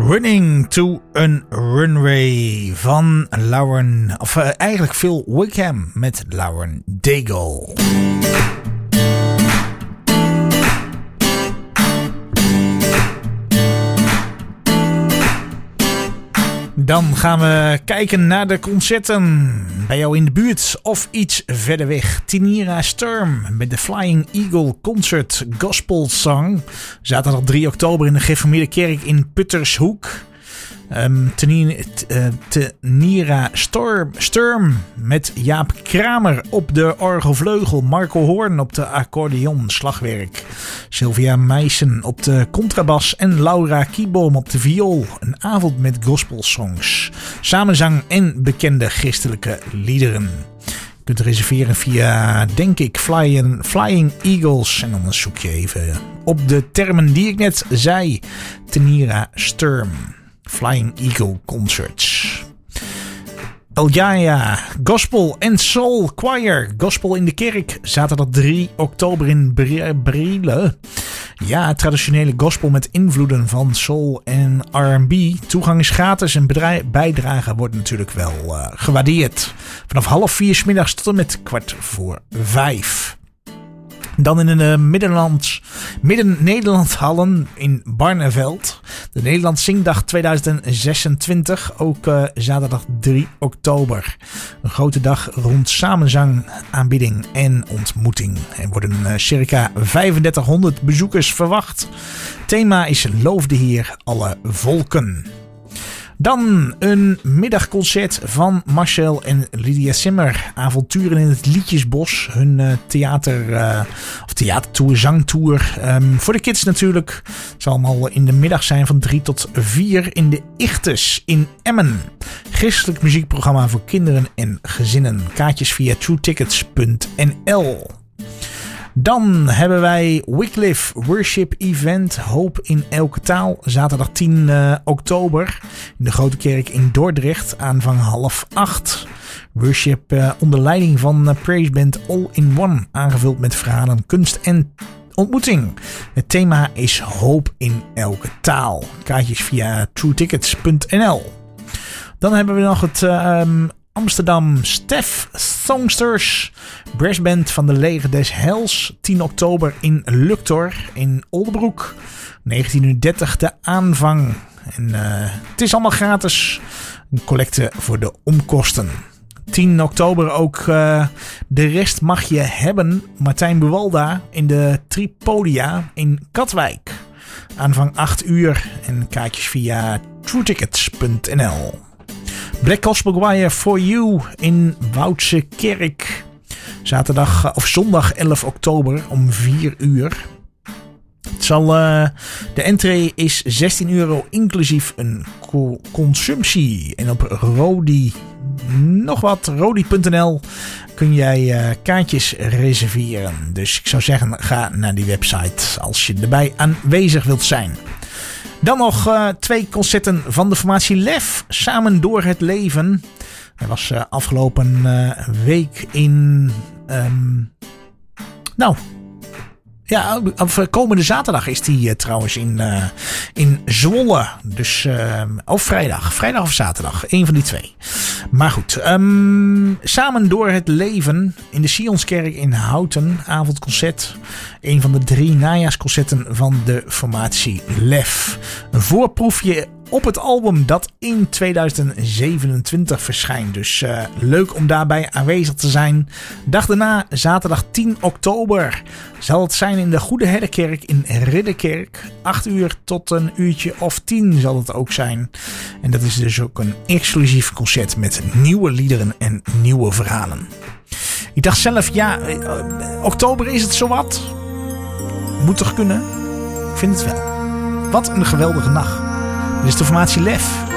Running to a Runway van Lauren, of eigenlijk Phil Wickham met Lauren Daigle. Dan gaan we kijken naar de concerten bij jou in de buurt of iets verder weg. Tinira Sturm met de Flying Eagle Concert Gospel Song. Zaterdag 3 oktober in de Gereformeerde Kerk in Puttershoek. Tinira Sturm met Jaap Kramer op de orgelvleugel. Marco Hoorn op de accordeon slagwerk. Sylvia Meijsen op de contrabas en Laura Kieboom op de viool. Een avond met gospelsongs, samenzang en bekende christelijke liederen. Je kunt reserveren via, denk ik, Flying Eagles. En dan zoek je even op de termen die ik net zei. Tinira Sturm. Flying Eagle Concerts. Eljaya Gospel and Soul Choir. Gospel in de Kerk. Zaterdag 3 oktober in Brielle. Ja, traditionele gospel met invloeden van soul en R&B. Toegang is gratis en bijdrage wordt natuurlijk wel gewaardeerd. Vanaf 3:30 's middags tot en met 4:45. Dan in de Midden-Nederland Hallen in Barneveld. De Nederland Zingdag 2026. Ook zaterdag 3 oktober. Een grote dag rond samenzang, aanbidding en ontmoeting. Er worden circa 3500 bezoekers verwacht. Thema is Loof de Heer alle volken. Dan een middagconcert van Marcel en Lydia Simmer. Avonturen in het Liedjesbos. Hun theatertour, zangtour. Voor de kids natuurlijk. Het zal allemaal in de middag zijn van 3 tot 4 in de Ichtes in Emmen. Christelijk muziekprogramma voor kinderen en gezinnen. Kaartjes via truetickets.nl. Dan hebben wij Wycliffe Worship Event Hoop in elke taal. Zaterdag 10 oktober in de Grote Kerk in Dordrecht. Aanvang 7:30. Worship onder leiding van praiseband All in One. Aangevuld met verhalen, kunst en ontmoeting. Het thema is Hoop in elke taal. Kaartjes via truetickets.nl. Dan hebben we nog het Amsterdam Stef Songsters brassband van de Leger des Heils. 10 oktober in Luktor in Oldebroek. 19:30 de aanvang. En het is allemaal gratis. Een collecte voor de omkosten. 10 oktober ook De Rest Mag Je Hebben. Martijn Buwalda in de Tripodia in Katwijk. Aanvang 8:00 en kaartjes via truetickets.nl. Black Gospel Choir for You in Woudse Kerk. Zondag 11 oktober om 4:00. De entree is €16 inclusief een consumptie. En op Rodi.nl kun jij kaartjes reserveren. Dus ik zou zeggen, ga naar die website als je erbij aanwezig wilt zijn. Dan nog 2 concerten van de formatie Lef. Samen door het leven. Hij was afgelopen week in... komende zaterdag is die trouwens in Zwolle. Dus, of vrijdag. Vrijdag of zaterdag. Een van die 2. Maar goed. Samen door het leven in de Sionskerk in Houten. Avondconcert. Een van de 3 najaarsconcerten van de formatie Lef. Een voorproefje op het album dat in 2027 verschijnt. Dus leuk om daarbij aanwezig te zijn. Dag daarna, zaterdag 10 oktober, zal het zijn in de Goede Herderkerk in Ridderkerk. 8:00 tot 10:00 zal het ook zijn. En dat is dus ook een exclusief concert met nieuwe liederen en nieuwe verhalen. Ik dacht zelf, oktober is het zowat. Moet toch kunnen? Ik vind het wel. Wat een geweldige nacht. Dit is de formatie Lef.